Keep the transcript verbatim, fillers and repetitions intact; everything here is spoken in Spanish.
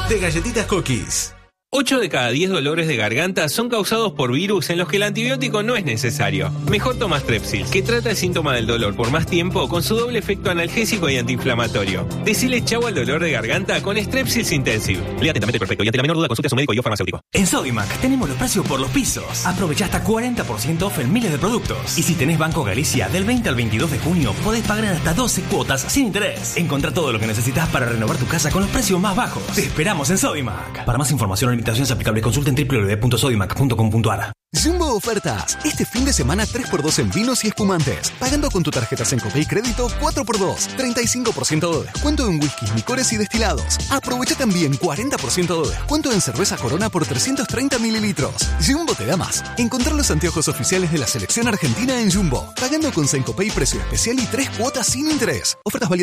de Galletitas Cookies. ocho de cada diez dolores de garganta son causados por virus en los que el antibiótico no es necesario. Mejor toma Strepsils, que trata el síntoma del dolor por más tiempo con su doble efecto analgésico y antiinflamatorio. Decile chau al dolor de garganta con Strepsils Intensive. Lea atentamente el prospecto y ante la menor duda consulte a su médico y o farmacéutico. En Sodimac tenemos los precios por los pisos. Aprovecha hasta cuarenta por ciento off en miles de productos. Y si tenés Banco Galicia, del veinte al veintidós de junio podés pagar en hasta doce cuotas sin interés. Encontrá todo lo que necesitas para renovar tu casa con los precios más bajos. Te esperamos en Sodimac. Para más información o limitaciones aplicables, consulta en doble u doble u doble u punto sodimac punto com punto a r. Jumbo Ofertas. Este fin de semana tres por dos en vinos y espumantes. Pagando con tu tarjeta Sencopay Crédito cuatro por dos. treinta y cinco por ciento de descuento en whiskies, licores y destilados. Aprovecha también cuarenta por ciento de descuento en cerveza Corona por trescientos treinta mililitros. Jumbo te da más. Encontrar los anteojos oficiales de la selección argentina en Jumbo. Pagando con Sencopay precio especial y tres cuotas sin interés. Ofertas válidas